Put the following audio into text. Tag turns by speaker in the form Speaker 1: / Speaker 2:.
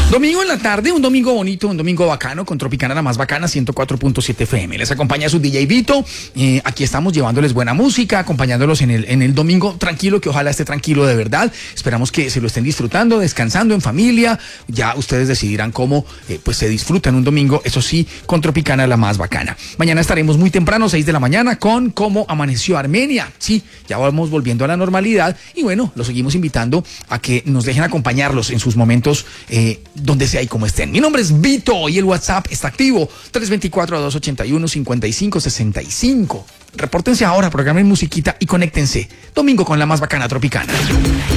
Speaker 1: Domingo en la tarde, un domingo bonito, un domingo bacano, con Tropicana la más bacana, 104.7 FM. Les acompaña su DJ Vito. Aquí estamos llevándoles buena música, acompañándolos en el domingo tranquilo, que ojalá esté tranquilo de verdad. Esperamos que se lo estén disfrutando, descansando en familia. Ya ustedes decidirán cómo pues se disfrutan un domingo, eso sí, con Tropicana la más bacana. Mañana estaremos muy temprano, 6 de la mañana, con Cómo amaneció Armenia. Sí, ya vamos volviendo a la normalidad y bueno, los seguimos invitando a que nos dejen acompañarlos en sus momentos donde sea y como estén. Mi nombre es Vito y el WhatsApp está activo, 324-281-5565. Repórtense ahora, programen musiquita y conéctense. Domingo con la más bacana Tropicana.